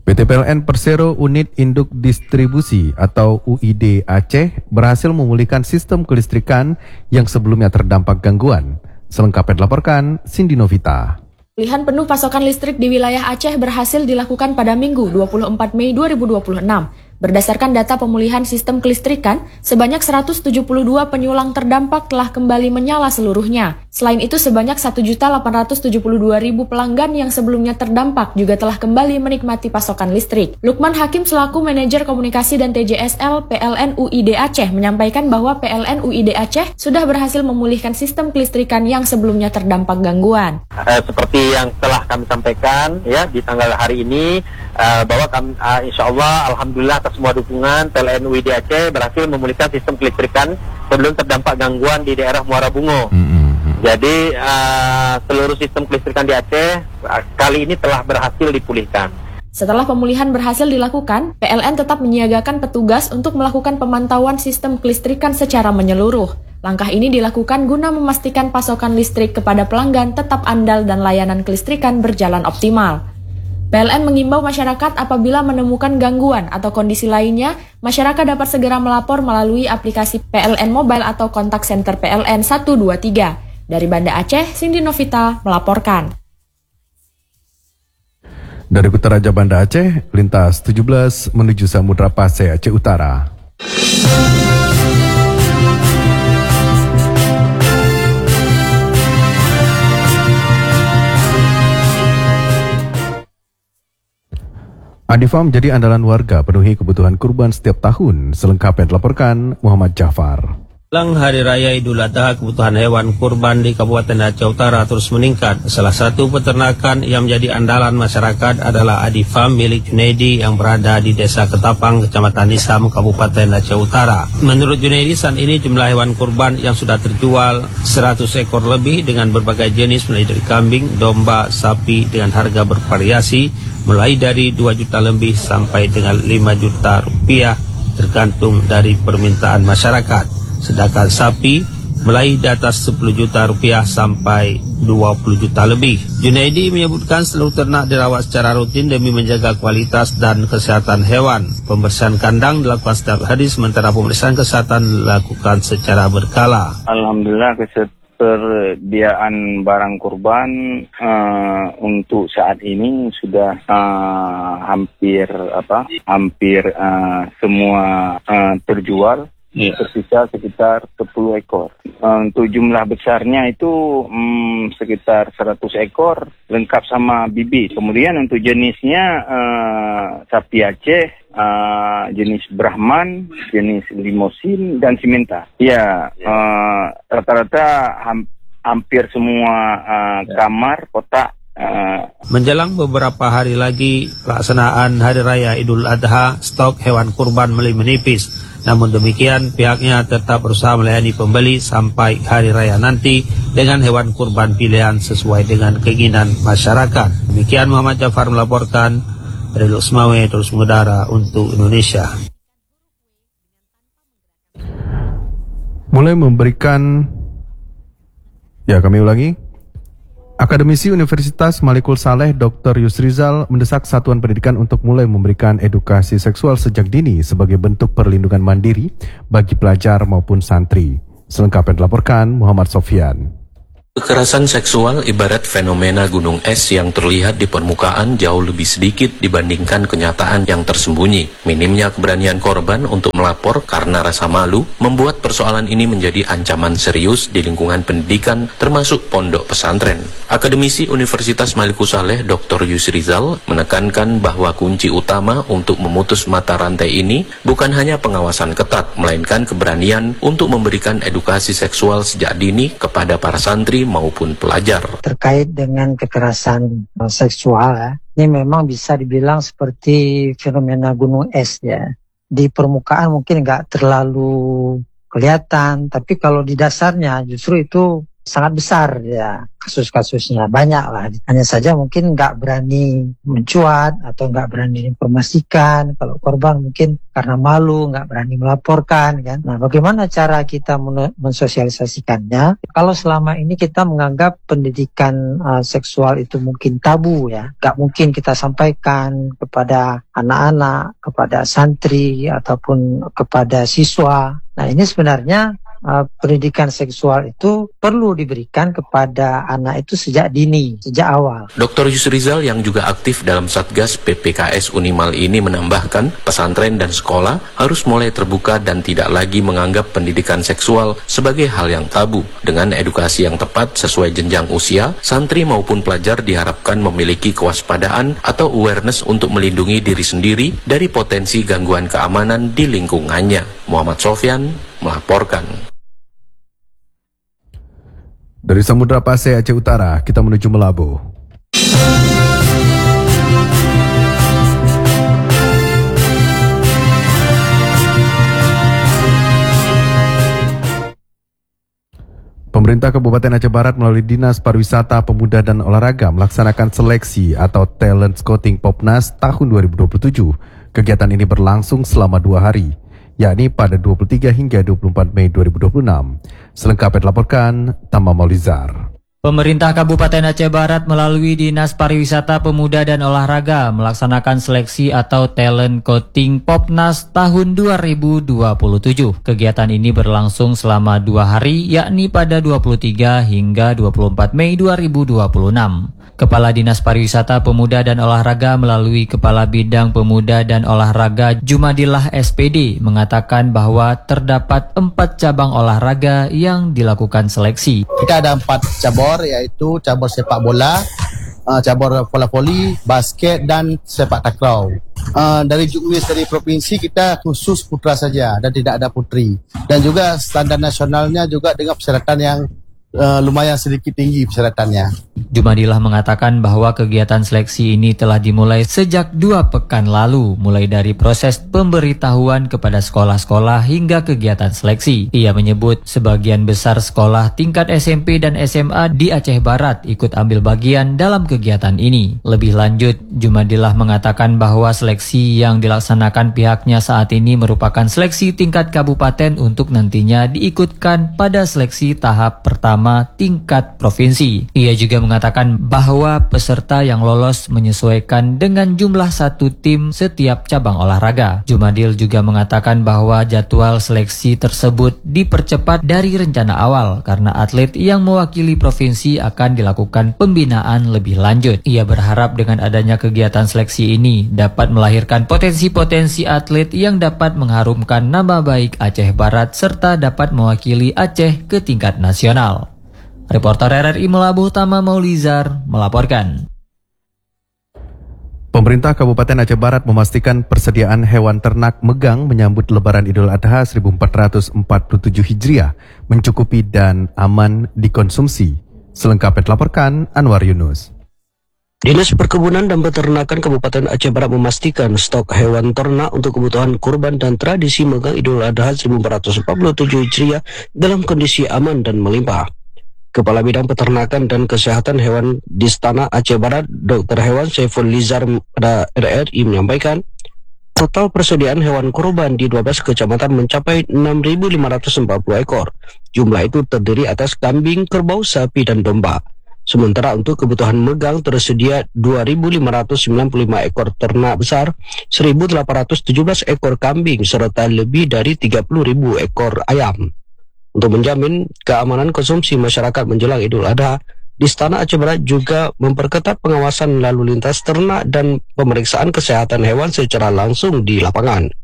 PT PLN Persero Unit Induk Distribusi atau UID Aceh berhasil memulihkan sistem kelistrikan yang sebelumnya terdampak gangguan. Selengkapnya dilaporkan Cindy Novita. Pemulihan penuh pasokan listrik di wilayah Aceh berhasil dilakukan pada Minggu 24 Mei 2026. Berdasarkan data pemulihan sistem kelistrikan, sebanyak 172 penyulang terdampak telah kembali menyala seluruhnya. Selain itu, sebanyak 1.872.000 pelanggan yang sebelumnya terdampak juga telah kembali menikmati pasokan listrik. Lukman Hakim selaku Manajer Komunikasi dan TJSL PLN UID Aceh menyampaikan bahwa PLN UID Aceh sudah berhasil memulihkan sistem kelistrikan yang sebelumnya terdampak gangguan. Seperti yang telah kami sampaikan ya di tanggal hari ini, bahwa kami, insya Allah, alhamdulillah atas semua dukungan, PLN UID Aceh berhasil memulihkan sistem kelistrikan sebelum terdampak gangguan di daerah Muara Bungo. Jadi seluruh sistem kelistrikan di Aceh kali ini telah berhasil dipulihkan. Setelah pemulihan berhasil dilakukan, PLN tetap menyiagakan petugas untuk melakukan pemantauan sistem kelistrikan secara menyeluruh. Langkah ini dilakukan guna memastikan pasokan listrik kepada pelanggan tetap andal dan layanan kelistrikan berjalan optimal. PLN mengimbau masyarakat apabila menemukan gangguan atau kondisi lainnya, masyarakat dapat segera melapor melalui aplikasi PLN Mobile atau kontak center PLN 123. Dari Banda Aceh, Cindy Novita melaporkan. Dari Kota Raja Banda Aceh, lintas 17 menuju Samudra Pasai Aceh Utara. Adifa menjadi andalan warga penuhi kebutuhan kurban setiap tahun. Selengkapnya dilaporkan Muhammad Jafar. Jelang Hari Raya Idul Adha, kebutuhan hewan kurban di Kabupaten Aceh Utara terus meningkat. Salah satu peternakan yang menjadi andalan masyarakat adalah Adifa milik Junaidi yang berada di Desa Ketapang, Kecamatan Nisam, Kabupaten Aceh Utara. Menurut Junaidi, saat ini jumlah hewan kurban yang sudah terjual 100 ekor lebih dengan berbagai jenis mulai dari kambing, domba, sapi dengan harga bervariasi mulai dari 2 juta lebih sampai dengan 5 juta rupiah tergantung dari permintaan masyarakat. Sedangkan sapi mulai di atas 10 juta rupiah sampai 20 juta lebih. Junaidi menyebutkan seluruh ternak dirawat secara rutin demi menjaga kualitas dan kesehatan hewan. Pembersihan kandang dilakukan setiap hari, sementara pemeriksaan kesehatan dilakukan secara berkala. Alhamdulillah ketersediaan barang kurban untuk saat ini sudah hampir semua terjual. Tersisa sekitar 10 ekor. Untuk jumlah besarnya itu sekitar 100 ekor lengkap sama bibit. Kemudian untuk jenisnya sapi Aceh, jenis Brahman, jenis Limosin dan Simenta. Ya, rata-rata hampir semua kamar kotak. Menjelang beberapa hari lagi pelaksanaan Hari Raya Idul Adha, stok hewan kurban mulai menipis. Namun demikian, pihaknya tetap berusaha melayani pembeli sampai Hari Raya nanti dengan hewan kurban pilihan sesuai dengan keinginan masyarakat. Demikian Muhammad Jafar melaporkan dari Luxmawe, terus mengudara untuk Indonesia. Mulai memberikan, kami ulangi. Akademisi Universitas Malikul Saleh Dr. Yusrizal mendesak satuan pendidikan untuk mulai memberikan edukasi seksual sejak dini sebagai bentuk perlindungan mandiri bagi pelajar maupun santri. Selengkapnya dilaporkan Muhammad Sofyan. Kekerasan seksual ibarat fenomena gunung es yang terlihat di permukaan jauh lebih sedikit dibandingkan kenyataan yang tersembunyi. Minimnya keberanian korban untuk melapor karena rasa malu membuat persoalan ini menjadi ancaman serius di lingkungan pendidikan termasuk pondok pesantren. Akademisi Universitas Malikul Saleh Dr. Yusrizal menekankan bahwa kunci utama untuk memutus mata rantai ini bukan hanya pengawasan ketat, melainkan keberanian untuk memberikan edukasi seksual sejak dini kepada para santri maupun pelajar. Terkait dengan kekerasan seksual, ini memang bisa dibilang seperti fenomena gunung es ya. Di permukaan mungkin nggak terlalu kelihatan, tapi kalau di dasarnya justru itu sangat besar ya kasus-kasusnya, banyak lah. Hanya saja mungkin nggak berani mencuat atau nggak berani informasikan. Kalau korban mungkin karena malu nggak berani melaporkan kan. Nah, bagaimana cara kita mensosialisasikannya? Kalau selama ini kita menganggap pendidikan seksual itu mungkin tabu ya, nggak mungkin kita sampaikan kepada anak-anak, kepada santri ataupun kepada siswa. Nah, ini sebenarnya pendidikan seksual itu perlu diberikan kepada anak itu sejak dini, sejak awal. Dr. Yusrizal yang juga aktif dalam Satgas PPKS Unimal ini menambahkan, pesantren dan sekolah harus mulai terbuka dan tidak lagi menganggap pendidikan seksual sebagai hal yang tabu. Dengan edukasi yang tepat sesuai jenjang usia, santri maupun pelajar diharapkan memiliki kewaspadaan atau awareness untuk melindungi diri sendiri dari potensi gangguan keamanan di lingkungannya. Muhammad Sofyan melaporkan. Dari Samudra Pasai Aceh Utara, kita menuju Melabu. Pemerintah Kabupaten Aceh Barat melalui Dinas Pariwisata, Pemuda dan Olahraga melaksanakan seleksi atau Talent Scouting Popnas tahun 2027. Kegiatan ini berlangsung selama 2 hari, yakni pada 23 hingga 24 Mei 2026. Selengkapnya dilaporkan Tama Maulizar. Pemerintah Kabupaten Aceh Barat melalui Dinas Pariwisata, Pemuda dan Olahraga melaksanakan seleksi atau Talent Scouting Popnas tahun 2027. Kegiatan ini berlangsung selama 2 hari, yakni pada 23 hingga 24 Mei 2026. Kepala Dinas Pariwisata, Pemuda dan Olahraga melalui Kepala Bidang Pemuda dan Olahraga Jumadillah SPD mengatakan bahwa terdapat 4 cabang olahraga yang dilakukan seleksi. Kita ada 4 cabur, yaitu cabur sepak bola, cabur bola voli, basket dan sepak takraw. Dari juknis dari provinsi kita khusus putra saja dan tidak ada putri. Dan juga standar nasionalnya juga dengan persyaratan yang lumayan sedikit tinggi persyaratannya. Jumadillah mengatakan bahwa kegiatan seleksi ini telah dimulai sejak 2 pekan lalu, mulai dari proses pemberitahuan kepada sekolah-sekolah hingga kegiatan seleksi. Ia menyebut sebagian besar sekolah tingkat SMP dan SMA di Aceh Barat ikut ambil bagian dalam kegiatan ini. Lebih lanjut, Jumadillah mengatakan bahwa seleksi yang dilaksanakan pihaknya saat ini merupakan seleksi tingkat kabupaten untuk nantinya diikutkan pada seleksi tahap pertama tingkat provinsi. Ia juga mengatakan bahwa peserta yang lolos menyesuaikan dengan jumlah 1 tim setiap cabang olahraga. Jumadil juga mengatakan bahwa jadwal seleksi tersebut dipercepat dari rencana awal karena atlet yang mewakili provinsi akan dilakukan pembinaan lebih lanjut. Ia berharap dengan adanya kegiatan seleksi ini dapat melahirkan potensi-potensi atlet yang dapat mengharumkan nama baik Aceh Barat serta dapat mewakili Aceh ke tingkat nasional. Reporter RRI Melabuh Tama Maulizar melaporkan. Pemerintah Kabupaten Aceh Barat memastikan persediaan hewan ternak megang menyambut Lebaran Idul Adha 1447 Hijriah mencukupi dan aman dikonsumsi. Selengkapnya dilaporkan Anwar Yunus. Dinas Perkebunan dan Peternakan Kabupaten Aceh Barat memastikan stok hewan ternak untuk kebutuhan kurban dan tradisi megang Idul Adha 1447 Hijriah dalam kondisi aman dan melimpah. Kepala Bidang Peternakan dan Kesehatan Hewan di Istana Aceh Barat, Dr. Hewan Saiful Lizar pada RRI menyampaikan, total persediaan hewan kurban di 12 kecamatan mencapai 6.540 ekor. Jumlah itu terdiri atas kambing, kerbau, sapi, dan domba. Sementara untuk kebutuhan megang tersedia 2.595 ekor ternak besar, 1.817 ekor kambing, serta lebih dari 30.000 ekor ayam. Untuk menjamin keamanan konsumsi masyarakat menjelang Idul Adha, di Istana Aceh Barat juga memperketat pengawasan lalu lintas ternak dan pemeriksaan kesehatan hewan secara langsung di lapangan.